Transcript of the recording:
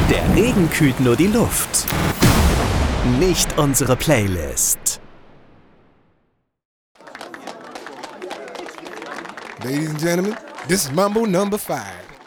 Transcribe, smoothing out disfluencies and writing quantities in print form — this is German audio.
Der Regen kühlt nur die Luft, nicht unsere Playlist. Ladies and gentlemen, this is Mambo number 5.